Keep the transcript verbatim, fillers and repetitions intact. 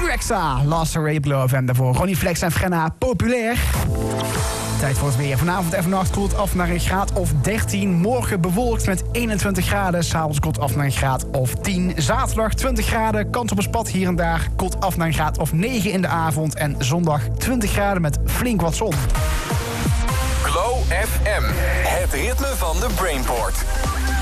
Rexa, Last Ray of Love. En daarvoor Ronnie Flex en Frenna, Populair. Tijd voor het weer. Vanavond en vannacht koelt af naar een graad of dertien. Morgen bewolkt met eenentwintig graden. S'avonds koelt af naar een graad of tien. Zaterdag twintig graden. Kans op een spat hier en daar. Koelt af naar een graad of negen in de avond. En zondag twintig graden met flink wat zon. Glow F M. Het ritme van de Brainport.